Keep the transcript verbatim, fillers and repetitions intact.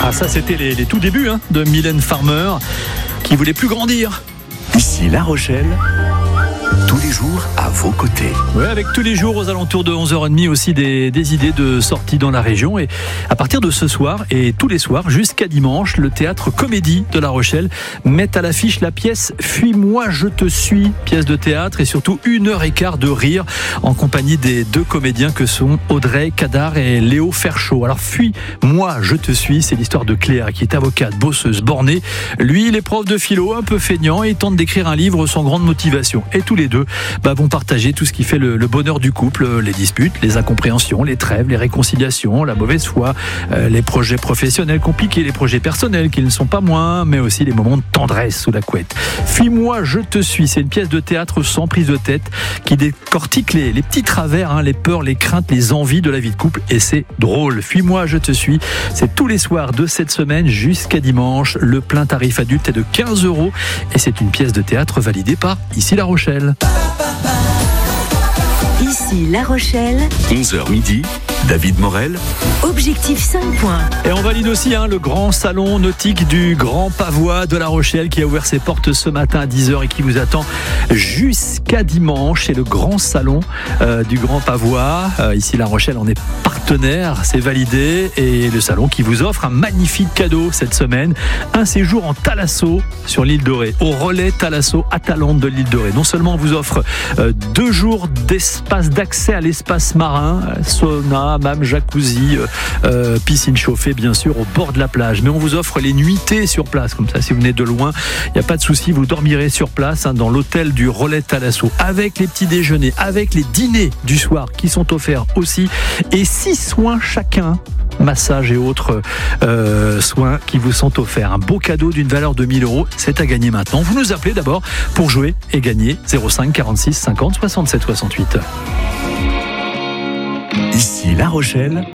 Ah ça c'était les, les tout débuts hein, de Mylène Farmer qui voulait plus grandir. Ici La Rochelle, tous les jours à vos côtés. Ouais, avec tous les jours aux alentours de onze heures trente aussi des, des idées de sortie dans la région. Et à partir de ce soir et tous les soirs jusqu'à dimanche, le théâtre Comédie de La Rochelle met à l'affiche la pièce Fuis-moi, je te suis, pièce de théâtre et surtout une heure et quart de rire en compagnie des deux comédiens que sont Audrey Cadar et Léo Ferchaud. Alors Fuis-moi, je te suis, c'est l'histoire de Claire qui est avocate, bosseuse, bornée. Lui, il est prof de philo, un peu feignant et il tente d'écrire un livre sans grande motivation. Et tous les deux bah, vont partager tout ce qui fait le, le bonheur du couple, les disputes, les incompréhensions, les trêves, les réconciliations, la mauvaise foi, euh, les projets professionnels compliqués, les projets personnels qui ne sont pas moins, mais aussi les moments de tendresse sous la couette. Fuis-moi, je te suis, c'est une pièce de théâtre sans prise de tête qui décortique les, les petits travers, hein, les peurs, les craintes, les envies de la vie de couple et c'est drôle. Fuis-moi, je te suis, c'est tous les soirs de cette semaine jusqu'à dimanche. Le plein tarif adulte est de quinze euros et c'est une pièce de théâtre validée par Ici La Rochelle. Ici La Rochelle, onze heures midi, David Morel. Objectif cinq points. Et on valide aussi hein, le grand salon nautique du Grand Pavois de La Rochelle qui a ouvert ses portes ce matin à dix heures et qui vous attend jusqu'à dimanche. C'est le grand salon euh, du Grand Pavois. Euh, ici La Rochelle, on est partenaire, c'est validé. Et le salon qui vous offre un magnifique cadeau cette semaine. Un séjour en thalasso sur l'île de Ré, au relais Thalasso Atalante de l'île de Ré. Non seulement on vous offre euh, deux jours d'espace d'accès à l'espace marin, sauna, hammam, jacuzzi, euh, piscine chauffée bien sûr au bord de la plage, mais on vous offre les nuitées sur place, comme ça si vous venez de loin, il n'y a pas de souci, vous dormirez sur place hein, dans l'hôtel du relais Thalasso, avec les petits déjeuners, avec les dîners du soir qui sont offerts aussi, et six soins chacun, massage et autres euh, soins qui vous sont offerts. Un beau cadeau d'une valeur de mille euros, c'est à gagner maintenant. Vous nous appelez d'abord pour jouer et gagner zéro cinq quarante-six cinquante soixante-sept soixante-huit. Ici La Rochelle,